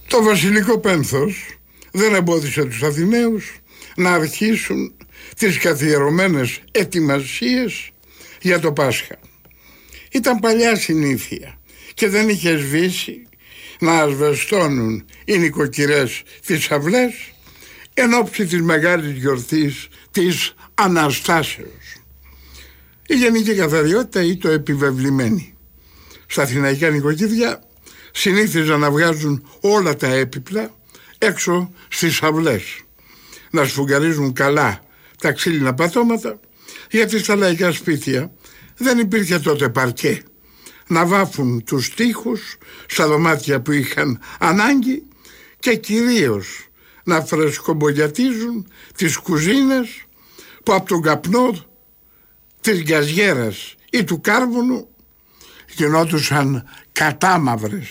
Το βασιλικό πένθος δεν εμπόδισε τους Αθηναίους να αρχίσουν τις καθιερωμένες ετοιμασίες για το Πάσχα. Ήταν παλιά συνήθεια και δεν είχε σβήσει να ασβεστώνουν οι νοικοκυρές τις αυλές εν ώψη της μεγάλης γιορτής της Αναστάσεως. Η γενική καθαριότητα ή το επιβεβλημένη. Στα αθηναϊκά νοικοκυριά συνήθιζαν να βγάζουν όλα τα έπιπλα έξω στις αυλές, να σφουγγαρίζουν καλά τα ξύλινα πατώματα, γιατί στα λαϊκά σπίτια δεν υπήρχε τότε παρκέ, να βάφουν τους τοίχους στα δωμάτια που είχαν ανάγκη και κυρίως να φρεσκομπογιατίζουν τις κουζίνες που από τον καπνό της γκαζιέρας ή του κάρβουνου γινόντουσαν κατάμαυρες.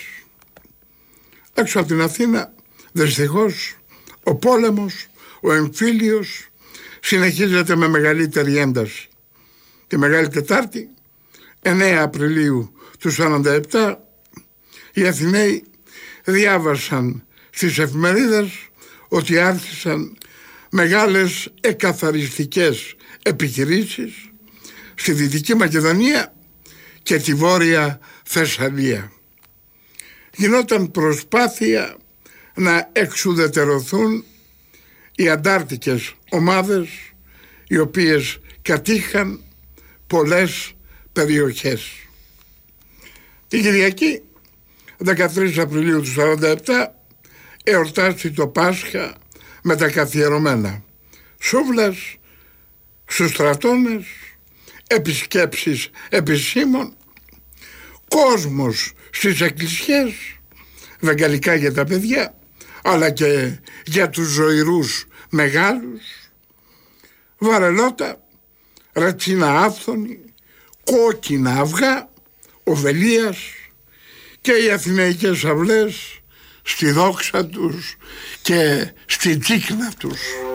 Έξω από την Αθήνα δυστυχώς ο πόλεμος, ο εμφύλιος συνεχίζεται με μεγαλύτερη ένταση. Τη Μεγάλη Τετάρτη, 9 Απριλίου του 1947, οι Αθηναίοι διάβασαν στις εφημερίδες ότι άρχισαν μεγάλες εκαθαριστικές επιχειρήσεις στη Δυτική Μακεδονία και τη Βόρεια Θεσσαλία. Γινόταν προσπάθεια να εξουδετερωθούν οι αντάρτικες ομάδες οι οποίες κατήχαν πολλές περιοχές. Την Κυριακή 13 Απριλίου του 1947 εορτάστηκε το Πάσχα με τα καθιερωμένα σούβλας στους στρατώνες, επισκέψεις επισήμων, κόσμος στις εκκλησιές, βεγγαλικά για τα παιδιά αλλά και για τους ζωηρούς μεγάλους, βαρελότα, ρατσίνα άφθονη, κόκκινα αυγά, οβελίας και οι αθηναϊκές αυλές στη δόξα τους και στη τσίχνα τους.